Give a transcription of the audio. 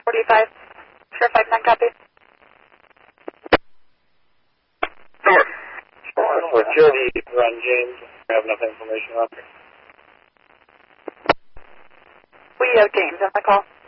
45. Sure, 59 copy. Sure. For Jody, run James. I have enough information on it. We have James on the call.